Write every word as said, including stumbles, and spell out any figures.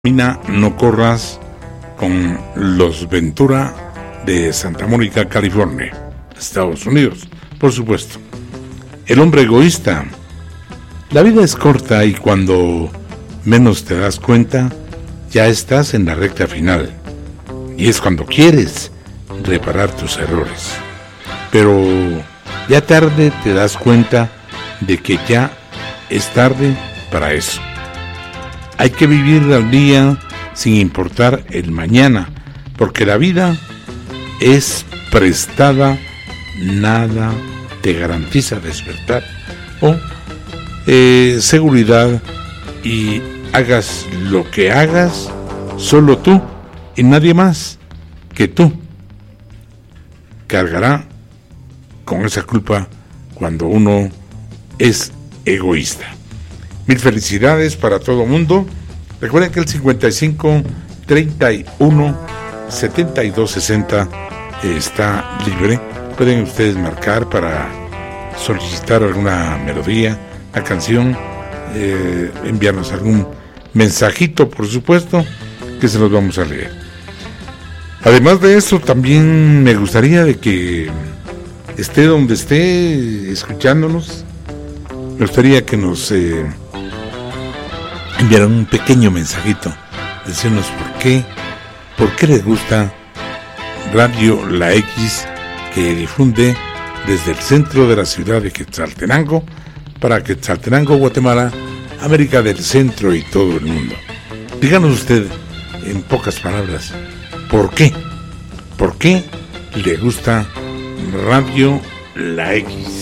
Camina, no corras con los Ventura de Santa Mónica, California, Estados Unidos, por supuesto. El hombre egoísta. La vida es corta y cuando menos te das cuenta, ya estás en la recta final. Y es cuando quieres reparar tus errores. Pero ya tarde te das cuenta de que ya es tarde para eso. Hay que vivir al día sin importar el mañana, porque la vida es prestada, nada te garantiza despertar o eh, seguridad, y hagas lo que hagas, solo tú y nadie más que tú cargará con esa culpa cuando uno es egoísta. Mil felicidades para todo mundo. Recuerden que el cincuenta y cinco, treinta y uno, setenta y dos, sesenta está libre. Pueden ustedes marcar para solicitar alguna melodía, una canción, eh, enviarnos algún mensajito, por supuesto, que se los vamos a leer. Además de eso, también me gustaría de que esté donde esté escuchándonos, me gustaría que nos eh, enviaran un pequeño mensajito, decirnos por qué, por qué les gusta Radio La X, que difunde desde el centro de la ciudad de Quetzaltenango para Quetzaltenango, Guatemala, América del Centro y todo el mundo. Díganos usted, en pocas palabras, ¿por qué? ¿Por qué le gusta Radio La X?